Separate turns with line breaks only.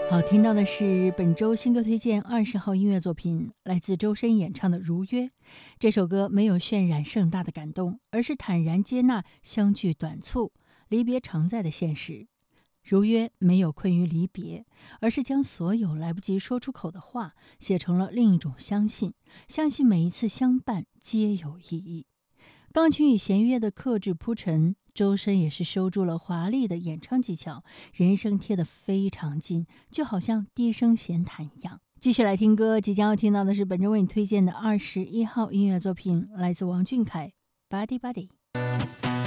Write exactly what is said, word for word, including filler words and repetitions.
好，听到的是本周新歌推荐二十号音乐作品，来自周深演唱的《如约》。这首歌没有渲染盛大的感动，而是坦然接纳相聚短促、离别常在的现实。如约没有困于离别，而是将所有来不及说出口的话写成了另一种相信，相信每一次相伴皆有意义。钢琴与弦乐的克制铺陈，周深也是收住了华丽的演唱技巧，人声贴得非常近，就好像低声闲谈一样。继续来听歌，即将要听到的是本周为你推荐的二十一号音乐作品，来自王俊凯《Body Body》。